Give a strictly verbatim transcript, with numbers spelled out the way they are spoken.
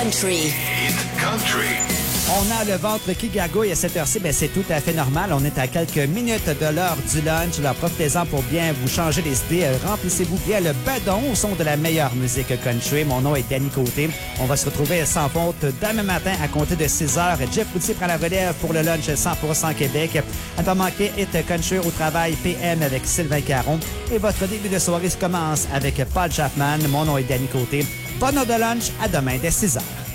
country. Country. On a le ventre qui gargouille à cette heure-ci, ben c'est tout à fait normal. On est à quelques minutes de l'heure du lunch. Alors profitez-en pour bien vous changer les idées. Remplissez-vous bien le badon au son de la meilleure musique country. Mon nom est Danny Côté. On va se retrouver sans faute demain matin à compter de six heures. Jeff Routier prend la relève pour le lunch cent pour cent Québec. À ne pas manquer, Hit Country au travail P M avec Sylvain Caron. Et votre début de soirée se commence avec Paul Chapman. Mon nom est Danny Côté. Bonne heure de lunch. À demain dès six heures.